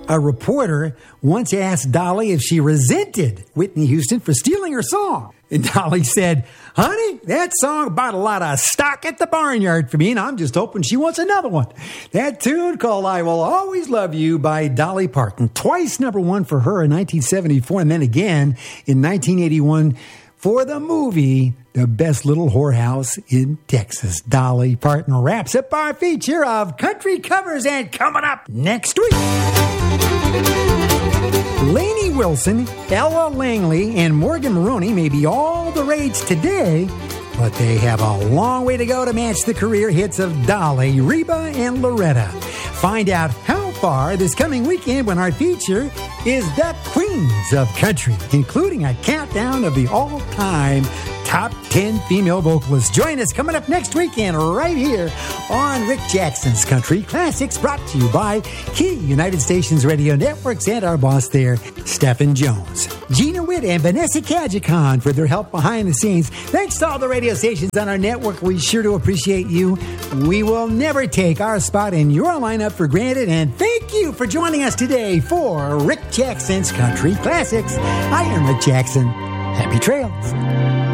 A reporter once asked Dolly if she resented Whitney Houston for stealing her song. And Dolly said, "Honey, that song bought a lot of stock at the barnyard for me, and I'm just hoping she wants another one." That tune called "I Will Always Love You" by Dolly Parton. Twice #1 for her in 1974, and then again in 1981 for the movie The Best Little Whorehouse in Texas. Dolly Parton wraps up our feature of country covers, and coming up next week, Lainey Wilson, Ella Langley, and Morgan Maroney may be all the rage today, but they have a long way to go to match the career hits of Dolly, Reba, and Loretta. Find out how far this coming weekend when our feature is the Queens of Country, including a countdown of the all-time top 10 female vocalists. Join us coming up next weekend right here on Rick Jackson's Country Classics, brought to you by Key United Stations Radio Networks and our boss there, Stephen Jones. Gina Witt and Vanessa Kajikhan for their help behind the scenes. Thanks to all the radio stations on our network. We sure do appreciate you. We will never take our spot in your lineup for granted, and thank you for joining us today for Rick Jackson's Country Classics. I am Rick Jackson. Happy trails.